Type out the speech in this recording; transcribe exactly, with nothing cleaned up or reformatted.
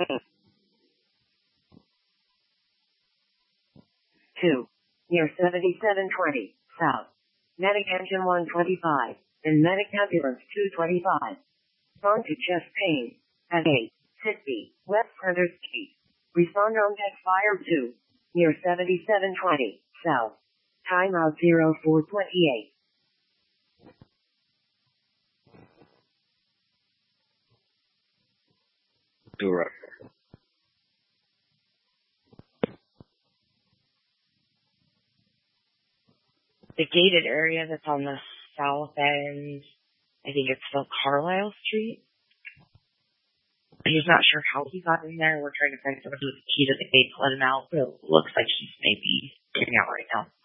two. Near seventy-seven twenty, south. Medic engine one twenty-five, and medic ambulance two twenty-five. Respond to chest pain. At eight fifty, West Hunters Gate. Respond on deck fire two. Near seventy-seven twenty, south. Timeout zero four twenty-eight. Direct. The gated area that's on the south end, I think it's still Carlisle Street. He's not sure how he got in there. We're trying to find somebody with the key to the gate to let him out, but it looks like he's maybe getting out right now.